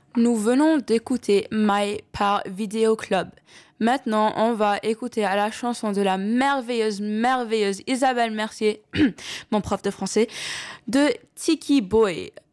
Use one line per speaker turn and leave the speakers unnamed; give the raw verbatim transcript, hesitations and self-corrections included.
Nous venons d'écouter My par Vidéo Club. Maintenant, on va écouter à la chanson de la merveilleuse, merveilleuse Isabelle Mercier, mon prof de français, de Tiki Boy.